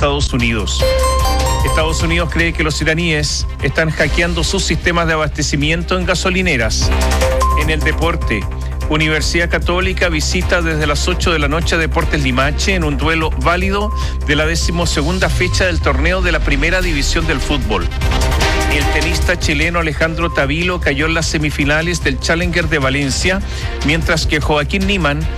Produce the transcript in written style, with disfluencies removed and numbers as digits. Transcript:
Estados Unidos. Estados Unidos cree que los iraníes están hackeando sus sistemas de abastecimiento en gasolineras. En el deporte, Universidad Católica visita desde las 8 de la noche a Deportes Limache en un duelo válido de la 12ª fecha del torneo de la Primera División del fútbol. El tenista chileno Alejandro Tavilo cayó en las semifinales del Challenger de Valencia, mientras que Joaquín Niemann